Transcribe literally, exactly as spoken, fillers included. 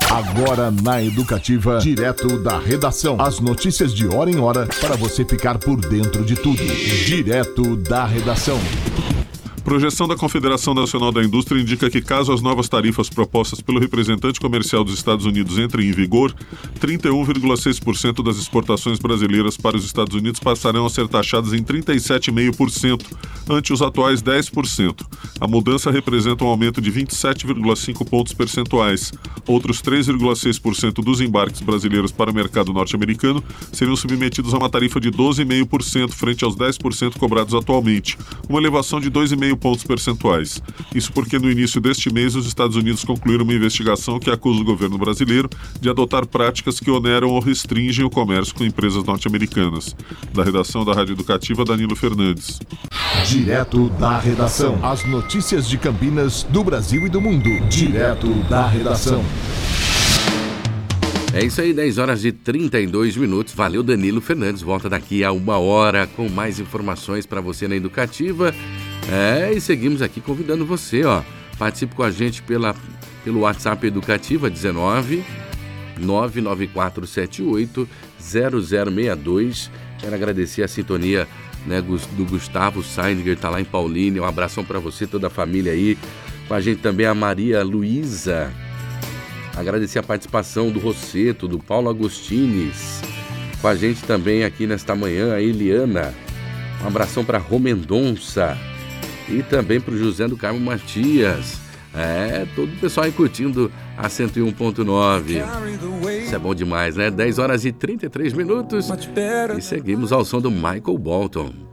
Agora na Educativa, direto da redação. As notícias de hora em hora para você ficar por dentro de tudo. Direto da redação. Projeção da Confederação Nacional da Indústria indica que, caso as novas tarifas propostas pelo representante comercial dos Estados Unidos entrem em vigor, trinta e um vírgula seis por cento das exportações brasileiras para os Estados Unidos passarão a ser taxadas em trinta e sete vírgula cinco por cento, ante os atuais dez por cento. A mudança representa um aumento de vinte e sete vírgula cinco pontos percentuais. Outros três vírgula seis por cento dos embarques brasileiros para o mercado norte-americano seriam submetidos a uma tarifa de doze vírgula cinco por cento frente aos dez por cento cobrados atualmente, uma elevação de dois vírgula cinco pontos percentuais. Isso porque no início deste mês os Estados Unidos concluíram uma investigação que acusa o governo brasileiro de adotar práticas que oneram ou restringem o comércio com empresas norte-americanas. Da redação da Rádio Educativa, Danilo Fernandes. Direto da redação. As notícias de Campinas, do Brasil e do mundo. Direto da redação. É isso aí, dez horas e trinta e dois minutos. Valeu, Danilo Fernandes. Volta daqui a uma hora com mais informações para você na Educativa. É, e seguimos aqui convidando você, ó. Participe com a gente pela, pelo WhatsApp Educativa dezenove, nove nove quatro sete oito, zero zero seis dois. Quero agradecer a sintonia, né, do Gustavo Seininger, tá lá em Paulínia. Um abração para você, toda a família aí. Com a gente também a Maria Luísa. Agradecer a participação do Rosseto, do Paulo Agostines. Com a gente também aqui nesta manhã a Eliana. Um abração para Romendonça. E também para o José do Carmo Matias. É, todo o pessoal aí curtindo a cento e um ponto nove. Isso é bom demais, né? dez horas e trinta e três minutos. E seguimos ao som do Michael Bolton.